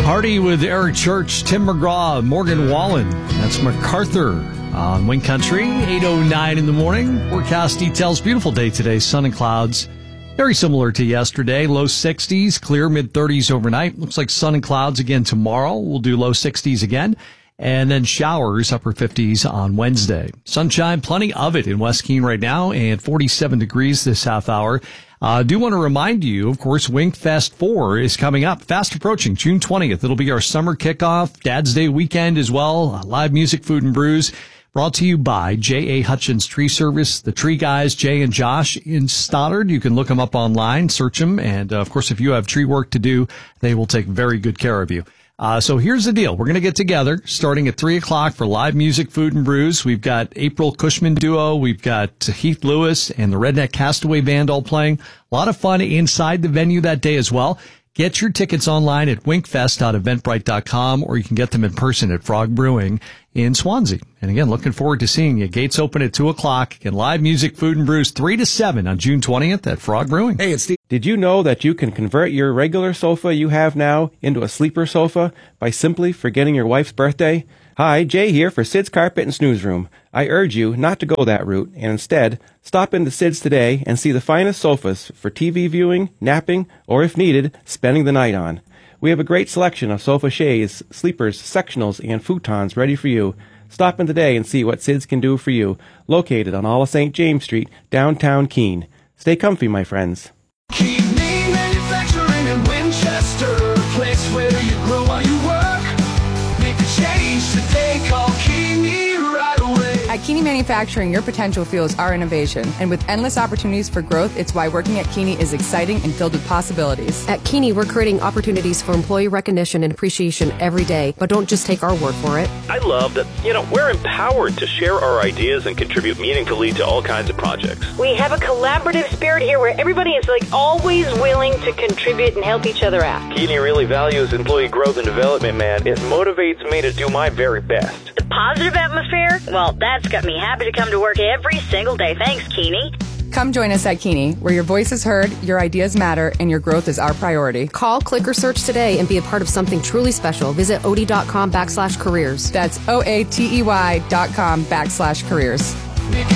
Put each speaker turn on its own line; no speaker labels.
Party with Eric Church, Tim McGraw, Morgan Wallen. That's MacArthur on Wing Country, 8:09 in the morning. Forecast details, beautiful day today, sun and clouds. Very similar to yesterday, low 60s, clear mid-30s overnight. Looks like sun and clouds again tomorrow. We'll do low 60s again. And then showers, upper 50s on Wednesday. Sunshine, plenty of it in West Keene right now, and 47 degrees this half hour. I do want to remind you, of course, Wingfest 4 is coming up, fast approaching, June 20th. It'll be our summer kickoff, Dad's Day weekend as well, live music, food, and brews. Brought to you by J.A. Hutchins Tree Service, the tree guys, Jay and Josh in Stoddard. You can look them up online, search them, and of course, if you have tree work to do, they will take very good care of you. So here's the deal. We're going to get together starting at 3 o'clock for live music, food, and brews. We've got April Cushman Duo. We've got Heath Lewis and the Redneck Castaway Band all playing. A lot of fun inside the venue that day as well. Get your tickets online at winkfest.eventbrite.com, or you can get them in person at Frog Brewing in Swansea. And again, looking forward to seeing you. Gates open at 2 o'clock. And live music, food, and brews 3 to 7 on June 20th at Frog Brewing.
Hey, it's Steve.
Did you know that you can convert your regular sofa you have now into a sleeper sofa by simply forgetting your wife's birthday? Hi, Jay here for Sid's Carpet and Snooze Room. I urge you not to go that route and instead stop into Sid's today and see the finest sofas for TV viewing, napping, or if needed, spending the night on. We have a great selection of sofa shades, sleepers, sectionals, and futons ready for you. Stop in today and see what Sid's can do for you. Located on all of St. James Street, downtown Keene. Stay comfy, my friends.
Keene Manufacturing in Winchester, place where you grow while you work. Make a change today, call Keene right away.
At Keene Manufacturing, your potential fuels our innovation. And with endless opportunities for growth, it's why working at Keene is exciting and filled with possibilities.
At Keene, we're creating opportunities for employee recognition and appreciation every day, but don't just take our word for it.
I love that, we're empowered to share our ideas and contribute meaningfully to all kinds of projects.
We have a collaborative spirit here where everybody is always willing to contribute and help each other out.
Keene really values employee growth and development, man. It motivates me to do my very best.
The positive atmosphere, well, that's got me happy to come to work every single day. Thanks, Keene.
Come join us at Keene, where your voice is heard, your ideas matter, and your growth is our priority.
Call, click, or search today and be a part of something truly special. Visit OATEY.com/careers.
That's OATEY.com/careers.